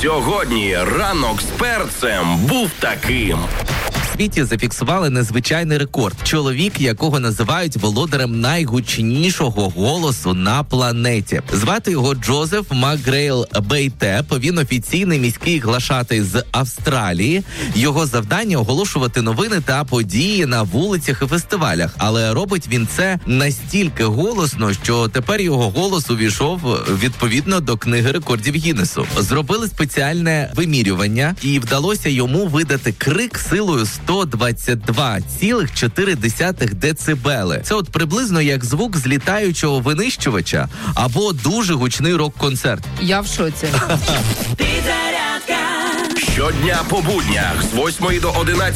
Сьогодні ранок з перцем був таким. В світі зафіксували незвичайний рекорд. Чоловік, якого називають володарем найгучнішого голосу на планеті. Звати його Джозеф Макгрейл Бейтеп. Він офіційний міський глашатий з Австралії. Його завдання – оголошувати новини та події на вулицях і фестивалях. Але робить він це настільки голосно, що тепер його голос увійшов відповідно до книги рекордів Гіннесу. Зробили спеціальне вимірювання і вдалося йому видати крик силою 122,4 децибели. Це от приблизно як звук злітаючого винищувача або дуже гучний рок-концерт. Я в шоці. Щодня по буднях з 8 до 11